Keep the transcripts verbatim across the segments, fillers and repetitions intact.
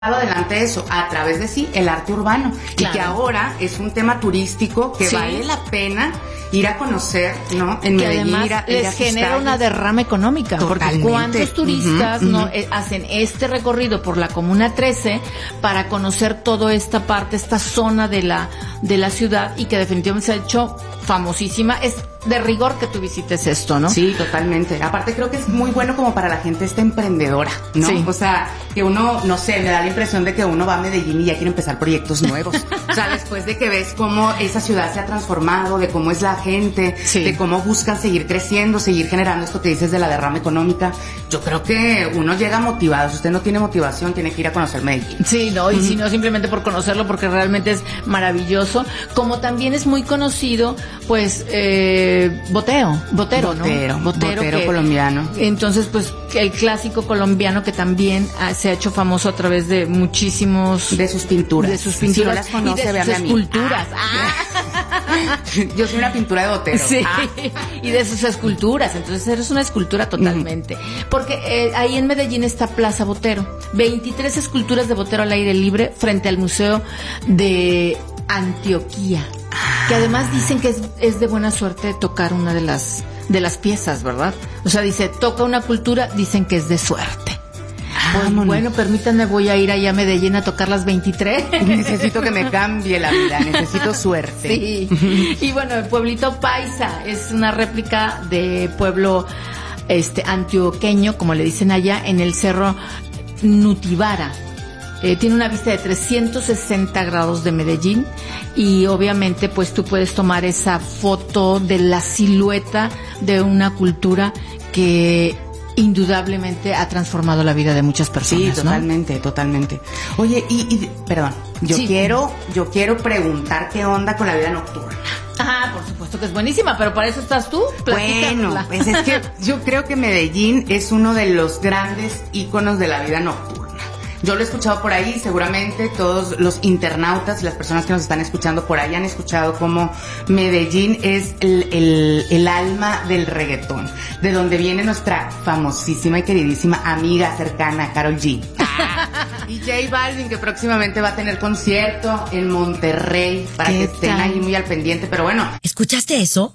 adelante eso, a través de sí, el arte urbano, claro. Y que ahora es un tema turístico que sí. Vale la pena ir a conocer, ¿no? En que Medellín, además ir a, les ir a genera una derrama económica. Totalmente. Porque cuántos turistas uh-huh, no uh-huh. Eh, hacen este recorrido por la Comuna trece para conocer toda esta parte, esta zona de la de la ciudad, y que definitivamente se ha hecho famosísima. Es de rigor que tú visites esto, ¿no? Sí, totalmente. Aparte creo que es muy bueno como para la gente esta emprendedora, ¿no? Sí. O sea, que uno, no sé, me da la impresión de que uno va a Medellín y ya quiere empezar proyectos nuevos. O sea, después de que ves cómo esa ciudad se ha transformado, de cómo es la gente, sí. De cómo buscan seguir creciendo, seguir generando esto que dices de la derrama económica, yo creo que uno llega motivado. Si usted no tiene motivación, tiene que ir a conocer Medellín. Sí, no, y uh-huh. si no, simplemente por conocerlo, porque realmente es maravilloso. Como también es muy conocido, pues, eh, Boteo, Botero, Botero, ¿no? Botero, Botero que, colombiano. Entonces, pues, el clásico colombiano que también ah, se ha hecho famoso a través de muchísimos... De sus pinturas. De sus pinturas. Si no las conoce, y de sus esculturas. Ah. Yo soy una pintura de Botero. Sí, ah. Y de sus esculturas. Entonces, eres una escultura totalmente. Uh-huh. Porque eh, ahí en Medellín está Plaza Botero. veintitrés esculturas de Botero al aire libre frente al Museo de Antioquía. Que además dicen que es, es de buena suerte tocar una de las de las piezas, ¿verdad? O sea, dice, toca una cultura, dicen que es de suerte. Pues, ah, bueno, permítanme, voy a ir allá a Medellín a tocar las veintitrés. Necesito que me cambie la vida, necesito suerte. Sí. Y bueno, el pueblito Paisa es una réplica de pueblo este antioqueño, como le dicen allá, en el cerro Nutibara. Eh, tiene una vista de trescientos sesenta grados de Medellín, y obviamente pues tú puedes tomar esa foto de la silueta de una cultura que indudablemente ha transformado la vida de muchas personas. Sí, totalmente, ¿no? Totalmente. Oye, y, y perdón, yo sí. quiero, yo quiero preguntar qué onda con la vida nocturna. Ah, por supuesto que es buenísima, pero para eso estás tú. Bueno, pues es que yo creo que Medellín es uno de los grandes íconos de la vida nocturna. Yo lo he escuchado por ahí, seguramente todos los internautas y las personas que nos están escuchando por ahí han escuchado cómo Medellín es el, el, el alma del reggaetón, de donde viene nuestra famosísima y queridísima amiga cercana, Karol G. Ah, y J Balvin, que próximamente va a tener concierto en Monterrey, para que estén ahí muy al pendiente, pero bueno. ¿Escuchaste eso?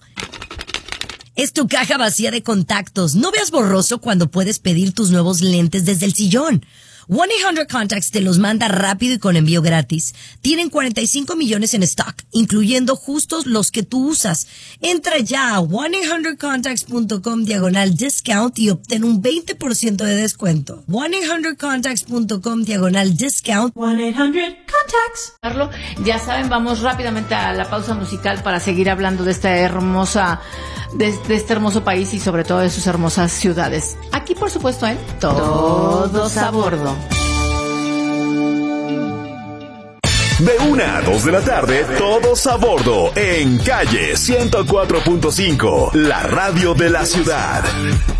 Es tu caja vacía de contactos. No veas borroso cuando puedes pedir tus nuevos lentes desde el sillón. one eight hundred Contacts te los manda rápido y con envío gratis. Tienen cuarenta y cinco millones en stock, incluyendo justos los que tú usas. Entra ya a one eight hundred contacts punto com diagonal discount y obtén un veinte por ciento de descuento. one eight hundred contacts punto com diagonal discount. one eight hundred contacts. Ya saben, vamos rápidamente a la pausa musical para seguir hablando de esta hermosa, de, de este hermoso país y sobre todo de sus hermosas ciudades. Aquí, por supuesto, en Todos a Bordo. De una a dos de la tarde, Todos a Bordo, en Calle ciento cuatro punto cinco, la radio de la ciudad.